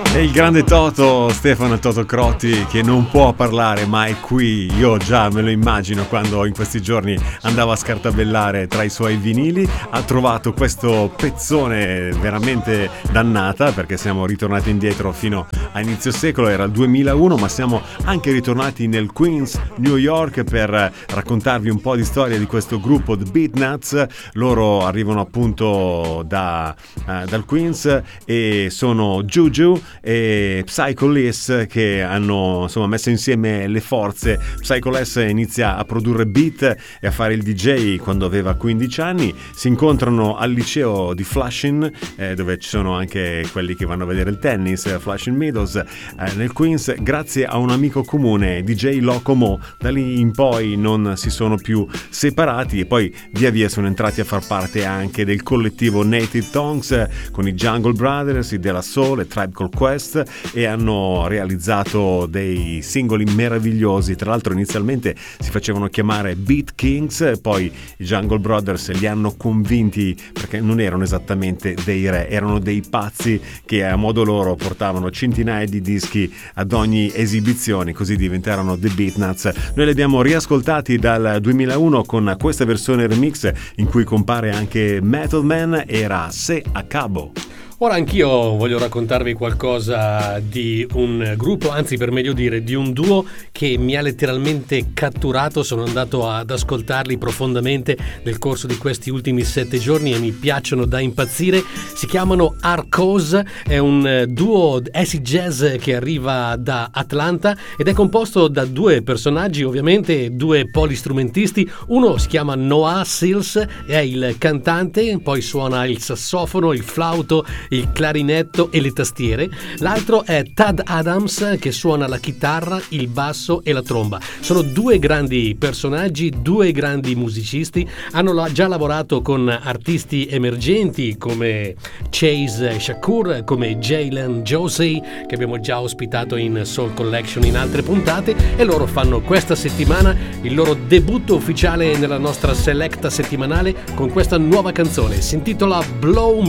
E il grande Toto, Stefano Toto Crotti, che non può parlare ma è qui. Io già me lo immagino quando in questi giorni andava a scartabellare tra i suoi vinili. Ha trovato questo pezzone veramente dannata, perché siamo ritornati indietro fino a inizio secolo, era il 2001, ma siamo anche ritornati nel Queens, New York, per raccontarvi un po' di storia di questo gruppo, The Beatnuts. Loro arrivano appunto dal Queens e sono Juju e Psycho Les, che hanno insomma messo insieme le forze. Psycho Les inizia a produrre beat e a fare il DJ quando aveva 15 anni. Si incontrano al liceo di Flushing, dove ci sono anche quelli che vanno a vedere il tennis, Flushing Meadows, nel Queens, grazie a un amico comune, DJ Locomo. Da lì in poi non si sono più separati e poi via via sono entrati a far parte anche del collettivo Native Tongues con i Jungle Brothers, i De La Soul e Tribe Called Quest, e hanno realizzato dei singoli meravigliosi. Tra l'altro inizialmente si facevano chiamare Beat Kings, poi i Jungle Brothers li hanno convinti, perché non erano esattamente dei re, erano dei pazzi che a modo loro portavano centinaia di dischi ad ogni esibizione, così diventarono The Beatnuts. Noi li abbiamo riascoltati dal 2001 con questa versione remix in cui compare anche Method Man, era Se Acabo. Ora anch'io voglio raccontarvi qualcosa di un gruppo, anzi per meglio dire di un duo che mi ha letteralmente catturato. Sono andato ad ascoltarli profondamente nel corso di questi ultimi 7 giorni e mi piacciono da impazzire. Si chiamano Arcos, è un duo acid jazz che arriva da Atlanta ed è composto da due personaggi, ovviamente due polistrumentisti. Uno si chiama Noah Sills, è il cantante, poi suona il sassofono, il flauto, il clarinetto e le tastiere. L'altro è Tad Adams, che suona la chitarra, il basso e la tromba. Sono due grandi personaggi, due grandi musicisti. Hanno già lavorato con artisti emergenti come Chase Shakur, come Jalen Josie, che abbiamo già ospitato in Soul Collection in altre puntate, e loro fanno questa settimana il loro debutto ufficiale nella nostra selecta settimanale con questa nuova canzone. Si intitola Blow